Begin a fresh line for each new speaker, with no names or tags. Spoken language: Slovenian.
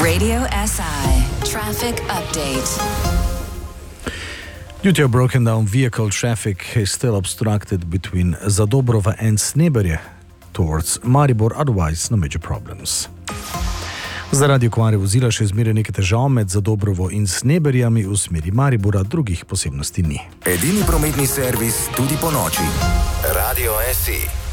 Radio SI Traffic Update.
Due to a broken down vehicle, traffic is still obstructed between Zadobrova and Sneberje towards Maribor, otherwise no major problems. Zaradi okvare vozila še zmeraj nekaj težav med Zadobrovo in Sneberjami v smeri Maribora, drugih posebnosti ni.
Edini prometni servis tudi po noči. Radio SI.